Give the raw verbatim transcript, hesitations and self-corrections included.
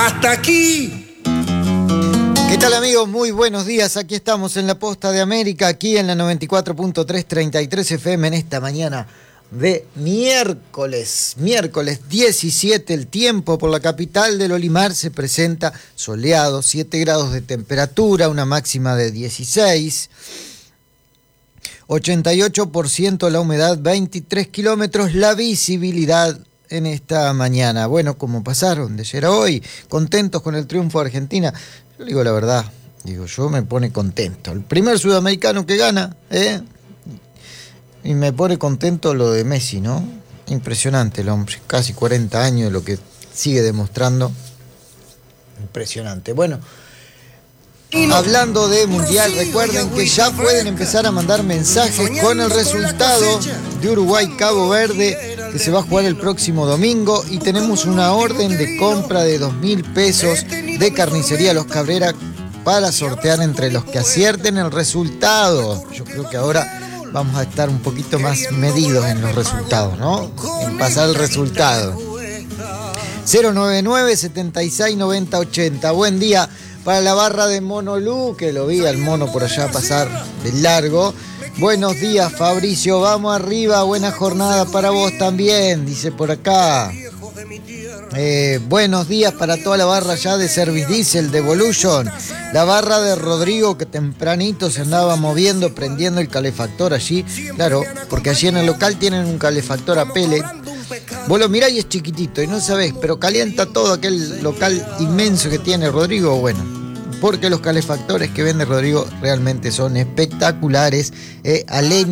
hasta aquí. ¿Qué tal, amigos? Muy buenos días. Aquí estamos en la Posta de América, aquí en la noventa y cuatro punto tres, treinta y tres F M, en esta mañana de miércoles. Miércoles diecisiete, el tiempo por la capital del Olimar se presenta soleado, siete grados de temperatura, una máxima de dieciséis. ochenta y ocho por ciento la humedad, veintitrés kilómetros la visibilidad en esta mañana. Bueno, ¿cómo pasaron de ayer a hoy? ¿Contentos con el triunfo de Argentina? Yo digo la verdad, digo, yo me pone contento. El primer sudamericano que gana, ¿eh? Y me pone contento lo de Messi, ¿no? Impresionante el hombre, casi cuarenta años, lo que sigue demostrando. Impresionante. Bueno, hablando de Mundial, recuerden que ya pueden empezar a mandar mensajes con el resultado de Uruguay-Cabo Verde, que se va a jugar el próximo domingo, y tenemos una orden de compra de dos mil pesos de Carnicería Los Cabrera para sortear entre los que acierten el resultado. Yo creo que ahora vamos a estar un poquito más medidos en los resultados, ¿no? En pasar el resultado. cero noventa y nueve, setenta y seis, noventa, ochenta. Buen día para la barra de Monolú, que lo vi al mono por allá pasar de largo. Buenos días, Fabricio, vamos arriba, buena jornada para vos también, dice por acá. Eh, buenos días para toda la barra ya de Service Diesel, de Evolution. La barra de Rodrigo, que tempranito se andaba moviendo, prendiendo el calefactor allí. Claro, porque allí en el local tienen un calefactor a pellet. Vos lo mirás y es chiquitito y no sabés, pero calienta todo aquel local inmenso que tiene Rodrigo. Bueno, porque los calefactores que vende Rodrigo realmente son espectaculares. Eh, a leña